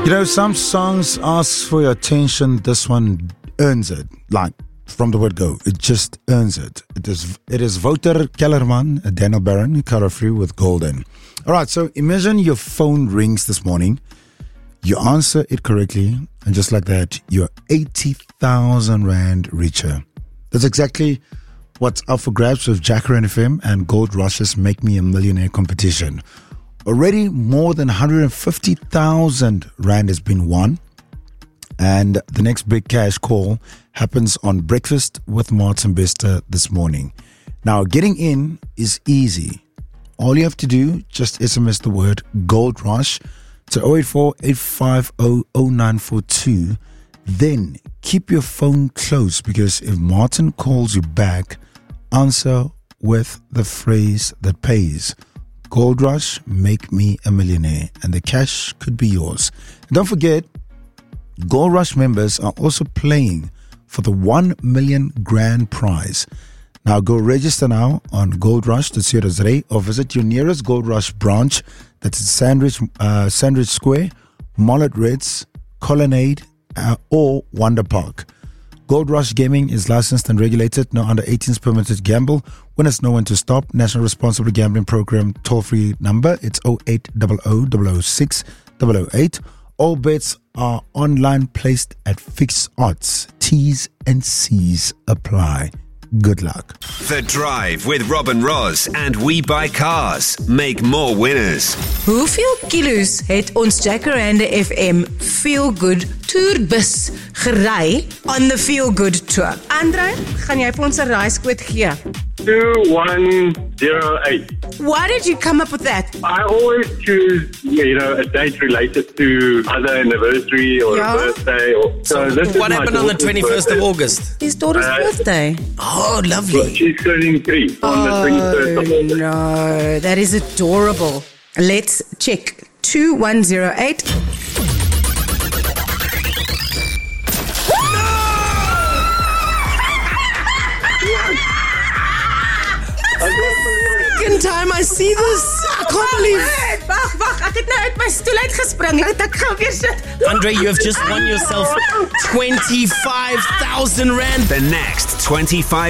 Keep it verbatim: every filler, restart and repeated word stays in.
You know, some songs ask for your attention. This one earns it. Like, from the word go, it just earns it. It is it is Wouter Kellerman, Daniel Barron, Cara Free with Golden. All right, so imagine your phone rings this morning. You answer it correctly, and just like that, you're eighty thousand Rand richer. That's exactly what's up for grabs with Jacaranda F M and Gold Rush's Make Me a Millionaire competition. Already more than one hundred fifty thousand Rand has been won. And the next big cash call happens on Breakfast with Martin Bester this morning. Now, getting in is easy. All you have to do, just S M S the word Gold Rush to zero eight four, eight five zero, zero nine four two. Then keep your phone close, because if Martin calls you back, answer with the phrase that pays. Gold Rush, make me a millionaire, and the cash could be yours. And don't forget, Gold Rush members are also playing for the one million grand prize. Now go register now on Gold Rush dot co dot za or visit your nearest Gold Rush branch. That's at Sandwich, uh, Sandwich Square, Mollet Reds, Colonnade, uh, or Wonder Park. Gold Rush Gaming is licensed and regulated. No under eighteens permitted gamble. Winners know when to stop. National Responsible Gambling Program toll-free number. It's zero eight zero zero, zero zero six, zero zero eight. All bets are online, placed at fixed odds. T's and C's apply. Good luck. The Drive with Robin Ross and We Buy Cars. Make more winners. Hoeveel kilos het ons Jacaranda F M Feel Good Tourbus gery on the Feel Good Tour? Andre, gaan jy vir ons 'n reisquote gee? two one zero eight. Why did you come up with that? I always choose, you know, a date related to either anniversary or Yeah. a birthday. Or, so this is What my happened on the daughter's twenty-first of birthday. August? His daughter's Uh, birthday. Oh, lovely. She's turning three on the twenty-first of Oh, August. no, that is adorable. Let's check. two one zero eight. Second time I see this. I can't believe. Wag, wag, ek het nou uit my stoel uitgespring. Laat ek gou weer sit. Andre, you have just won yourself twenty-five thousand Rand. The next twenty-five